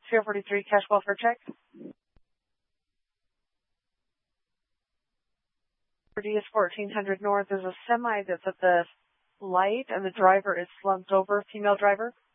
Sierra 43, cash welfare check. DS 1400 North, there's a semi that's at the light and the driver is slumped over, female driver.